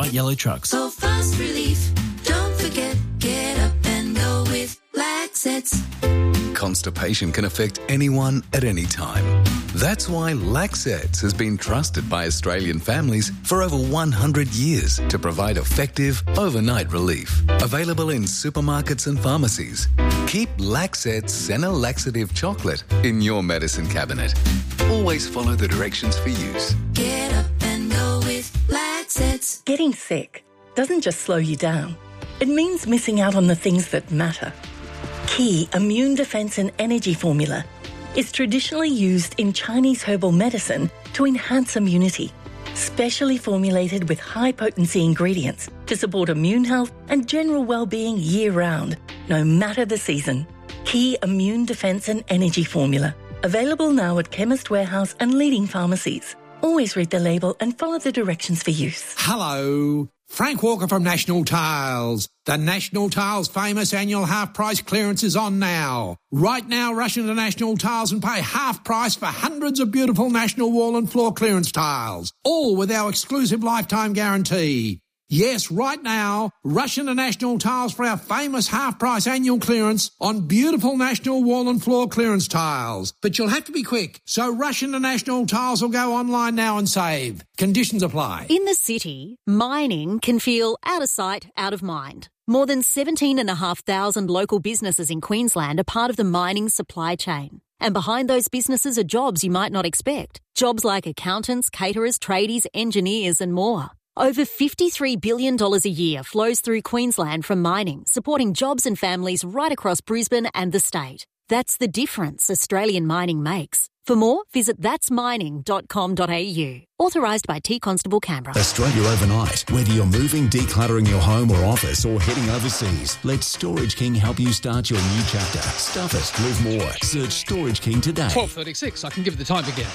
bright yellow trucks. For fast relief, don't forget, get up and go with Laxets. Constipation can affect anyone at any time. That's why Laxets has been trusted by Australian families for over 100 years to provide effective overnight relief. Available in supermarkets and pharmacies. Keep Laxets Senna Laxative Chocolate in your medicine cabinet. Always follow the directions for use. Get up and go with Laxets. Getting sick doesn't just slow you down. It means missing out on the things that matter. Key Immune Defense and Energy Formula is traditionally used in Chinese herbal medicine to enhance immunity, specially formulated with high-potency ingredients to support immune health and general well-being year-round, no matter the season. Key Immune Defense and Energy Formula. Available now at Chemist Warehouse and leading pharmacies. Always read the label and follow the directions for use. Hello, Frank Walker from National Tiles. The National Tiles famous annual half-price clearance is on now. Right now, rush into National Tiles and pay half price for hundreds of beautiful National wall and floor clearance tiles, all with our exclusive lifetime guarantee. Yes, right now, rush into National Tiles for our famous half-price annual clearance on beautiful National wall and floor clearance tiles. But you'll have to be quick, so rush into National Tiles or go online now and save. Conditions apply. In the city, mining can feel out of sight, out of mind. More than 17,500 local businesses in Queensland are part of the mining supply chain. And behind those businesses are jobs you might not expect. Jobs like accountants, caterers, tradies, engineers and more. Over $53 billion a year flows through Queensland from mining, supporting jobs and families right across Brisbane and the state. That's the difference Australian mining makes. For more, visit thatsmining.com.au. Authorised by T Constable Canberra. Australia overnight. Whether you're moving, decluttering your home or office, or heading overseas, let Storage King help you start your new chapter. Stuff it, live more. Search Storage King today. 12:36. I can give it the time again.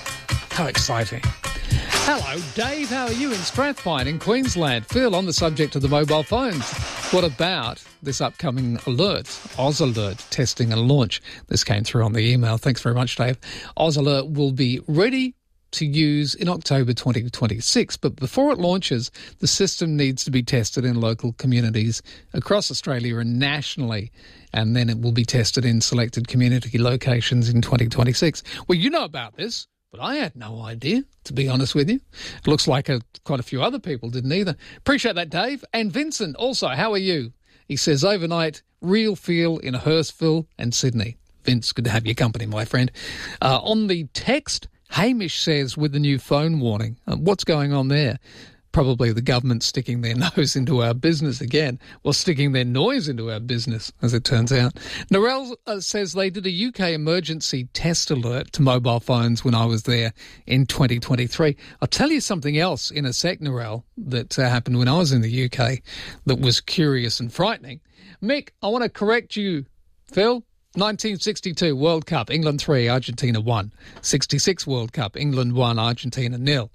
How exciting. Hello, Dave. How are you in Strathpine in Queensland? Phil, on the subject of the mobile phones. What about this upcoming alert, Oz Alert, testing and launch? This came through on the email. Thanks very much, Dave. Oz Alert will be ready to use in October 2026, but before it launches, the system needs to be tested in local communities across Australia and nationally, and then it will be tested in selected community locations in 2026. Well, you know about this. But I had no idea, to be honest with you. It looks like quite a few other people didn't either. Appreciate that, Dave. And Vincent, also, how are you? He says, overnight, real feel in Hurstville and Sydney. Vince, good to have your company, my friend. On the text, Hamish says, with the new phone warning, what's going on there? Probably the government sticking their nose into our business again, or sticking their noise into our business, as it turns out. Narelle says they did a UK emergency test alert to mobile phones when I was there in 2023. I'll tell you something else in a sec, Narelle, that happened when I was in the UK that was curious and frightening. Mick, I want to correct you, Phil. 1962 World Cup, England 3, Argentina 1. 66 World Cup, England 1, Argentina 0.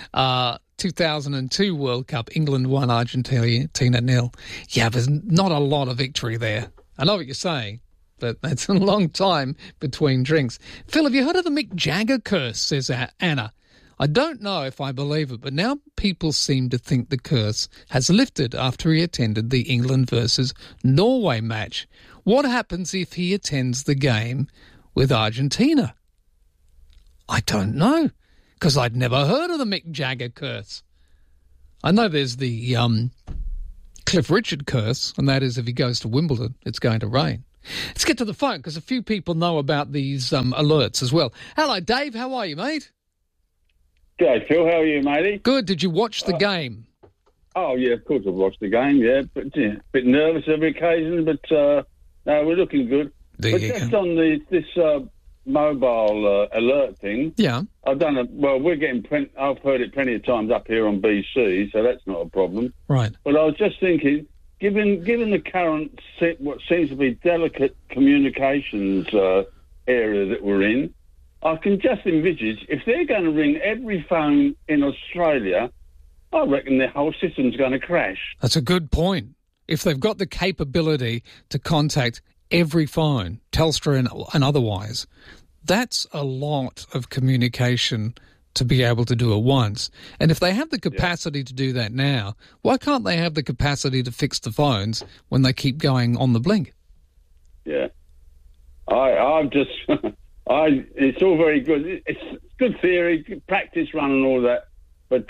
2002 World Cup, England 1, Argentina 0. Yeah, there's not a lot of victory there. I know what you're saying, but that's a long time between drinks. Phil, have you heard of the Mick Jagger curse, says Anna. I don't know if I believe it, but now people seem to think the curse has lifted after he attended the England versus Norway match. What happens if he attends the game with Argentina? I don't know, because I'd never heard of the Mick Jagger curse. I know there's the Cliff Richard curse, and that is if he goes to Wimbledon, it's going to rain. Let's get to the phone, because a few people know about these alerts as well. Hello, Dave. How are you, mate? G'day, Phil. How are you, matey? Good. Did you watch the game? Oh, yeah, of course I've watched the game, yeah. But, yeah, a bit nervous every occasion, but no, we're looking good. But just on this mobile alert thing, yeah, I've done it. Well, we're getting. I've heard it plenty of times up here on BC, so that's not a problem. Right. But I was just thinking, given the current what seems to be delicate communications area that we're in, I can just envisage if they're going to ring every phone in Australia, I reckon their whole system's going to crash. That's a good point. If they've got the capability to contact every phone, Telstra and otherwise, that's a lot of communication to be able to do it once. And if they have the capacity to do that now, why can't they have the capacity to fix the phones when they keep going on the blink? Yeah. I'm just... it's all very good. It's good theory, good practice run and all that. But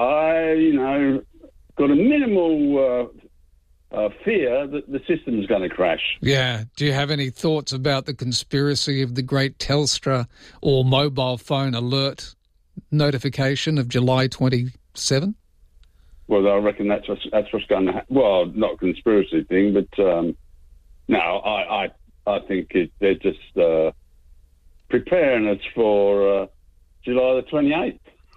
got a minimal fear that the system's going to crash. Yeah. Do you have any thoughts about the conspiracy of the great Telstra or mobile phone alert notification of July 27? Well, I reckon that's what's going to happen. Well, not a conspiracy thing, but no, I think they're just preparing us for July the 28th.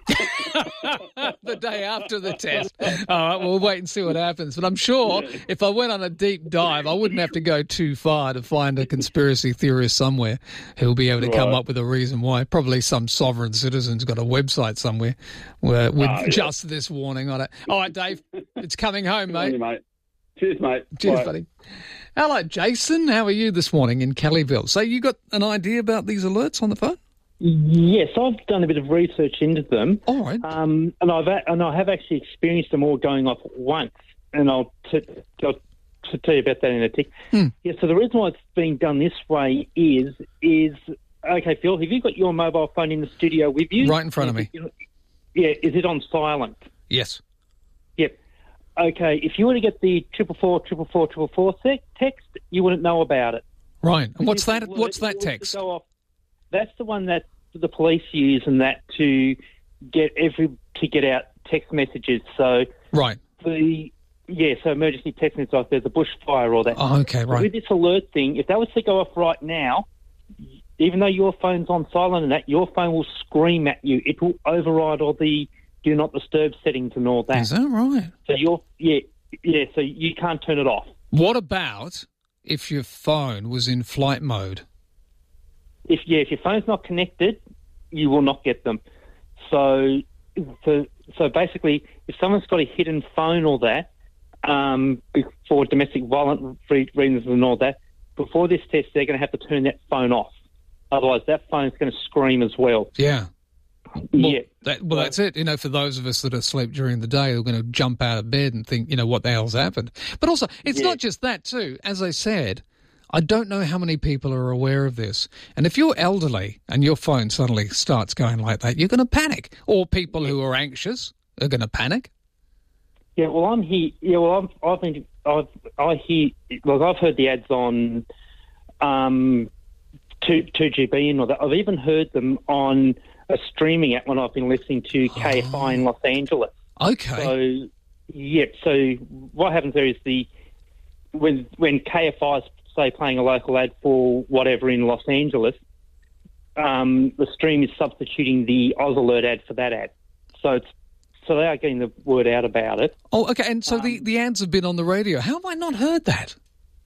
The day after the test. All right, we'll wait and see what happens. But I'm sure if I went on a deep dive, I wouldn't have to go too far to find a conspiracy theorist somewhere who'll be able to come up with a reason why. Probably some sovereign citizen's got a website somewhere with just this warning on it. All right, Dave, it's coming home, mate. Mate. Cheers, mate. Cheers, Bye. buddy. Hello, Jason. How are you this morning in Kellyville? So you got an idea about these alerts on the phone? Yes, I've done a bit of research into them. All right. And I have actually experienced them all going off once, and I'll tell you about that in a tick. Yeah, so the reason why it's being done this way is okay, Phil, have you got your mobile phone in the studio with you? Right in front of me. Yeah, is it on silent? Yes. Yep. Okay, if you were to get the 444 text, you wouldn't know about it. Right. And what's that? What's that text? That's the one that the police use and that to get out text messages. So right. So emergency text messages like there's a bushfire or that. Oh, okay, right. With this alert thing, if that was to go off right now, even though your phone's on silent and that, your phone will scream at you. It will override all the do not disturb settings and all that. Is that right? So so you can't turn it off. What about if your phone was in flight mode? If your phone's not connected, you will not get them. So basically, if someone's got a hidden phone or that, for domestic violence reasons and all that, before this test, they're going to have to turn that phone off. Otherwise, that phone's going to scream as well. Yeah. Well, that's it. You know, for those of us that are asleep during the day, we're going to jump out of bed and think, what the hell's happened. But also, it's not just that too. As I said, I don't know how many people are aware of this. And if you're elderly and your phone suddenly starts going like that, you're going to panic. Or people who are anxious are going to panic. Yeah, well, I'm here. Yeah, well, I've heard the ads on 2GB and all that. I've even heard them on a streaming app when I've been listening to KFI in Los Angeles. Okay. So what happens there is when KFI's say playing a local ad for whatever in Los Angeles, the stream is substituting the Oz Alert ad for that ad. So they are getting the word out about it. Oh, okay. And so the ads have been on the radio. How have I not heard that?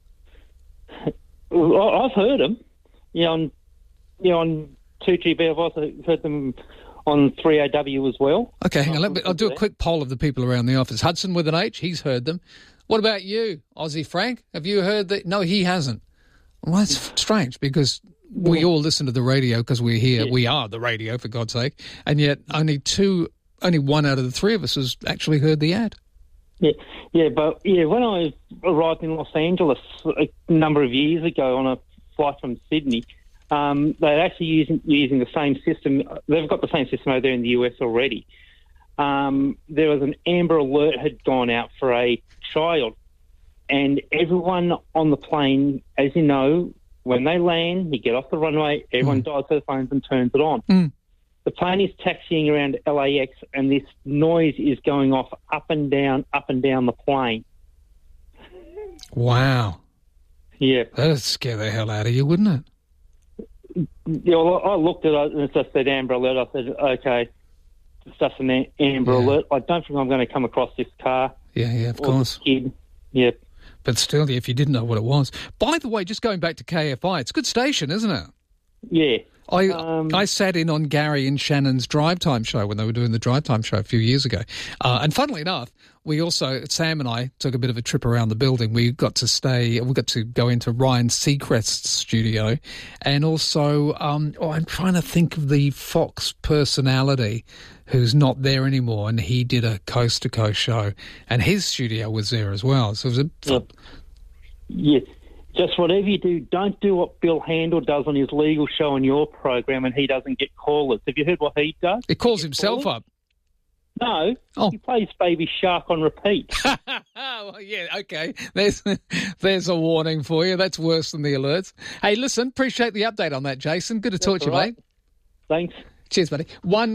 I've heard them. On 2GB. I've also heard them on 3AW as well. Okay, hang on. I'll do a quick poll of the people around the office. Hudson with an H, he's heard them. What about you, Aussie Frank? Have you heard that? No, he hasn't. Well, that's strange because we all listen to the radio because we're here. Yeah. We are the radio, for God's sake. And yet only one out of the three of us has actually heard the ad. But when I arrived in Los Angeles a number of years ago on a flight from Sydney, they're actually using the same system. They've got the same system over there in the US already. There was an Amber Alert had gone out for a child, and everyone on the plane, as you know, when they land, you get off the runway, everyone dials their phones and turns it on. The plane is taxiing around LAX, and this noise is going off up and down the plane. Wow. Yeah. That would scare the hell out of you, wouldn't it? Yeah, well, I looked at it and it just said Amber Alert. I said, okay, it's just an Amber Alert. I don't think I'm going to come across this car. Yeah, of course. Kid. Yeah. But still, if you didn't know what it was. By the way, just going back to KFI, it's a good station, isn't it? Yeah. I sat in on Gary and Shannon's Drive Time show when they were doing the Drive Time show a few years ago. And funnily enough, Sam and I took a bit of a trip around the building. We got to go into Ryan Seacrest's studio, and also, I'm trying to think of the Fox personality who's not there anymore, and he did a Coast to Coast show, and his studio was there as well. So it was Yeah. Just whatever you do, don't do what Bill Handel does on his legal show on your program, and he doesn't get callers. Have you heard what he does? He calls himself up. No, he plays Baby Shark on repeat. Well, yeah, okay. There's a warning for you. That's worse than the alerts. Hey, listen, appreciate the update on that, Jason. Good to talk to you, mate. Thanks. Cheers, buddy.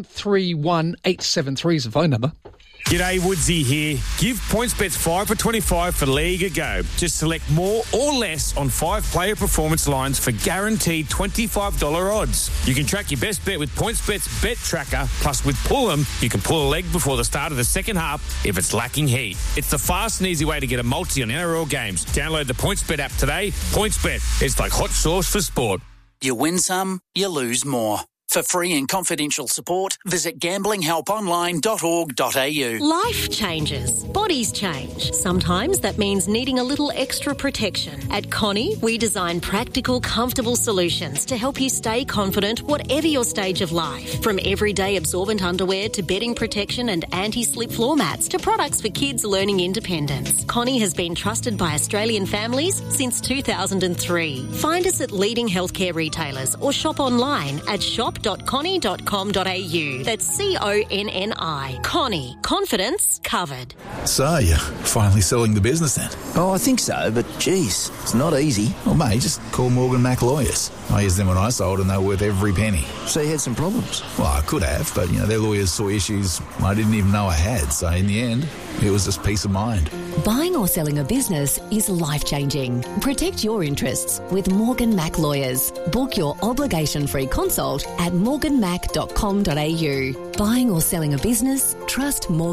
131873 is the phone number. G'day, Woodsy here. Give PointsBet 5 for 25 for League a go. Just select more or less on 5-player performance lines for guaranteed $25 odds. You can track your best bet with PointsBet's Bet Tracker, plus with Pull'em, you can pull a leg before the start of the second half if it's lacking heat. It's the fast and easy way to get a multi on NRL games. Download the PointsBet app today. PointsBet, it's like hot sauce for sport. You win some, you lose more. For free and confidential support, visit gamblinghelponline.org.au. Life changes. Bodies change. Sometimes that means needing a little extra protection. At Connie, we design practical, comfortable solutions to help you stay confident whatever your stage of life. From everyday absorbent underwear to bedding protection and anti-slip floor mats to products for kids learning independence. Connie has been trusted by Australian families since 2003. Find us at leading healthcare retailers or shop online at shop.connie.com.au. That's CONNI. Connie. Confidence covered. So, you're finally selling the business then? Oh, I think so, but geez, it's not easy. Well, mate, just call Morgan Mac Lawyers. I used them when I sold and they were worth every penny. So you had some problems? Well, I could have, but, their lawyers saw issues I didn't even know I had. So in the end, it was just peace of mind. Buying or selling a business is life-changing. Protect your interests with Morgan Mac Lawyers. Book your obligation-free consult at morganmac.com.au. Buying or selling a business? Trust Morgan.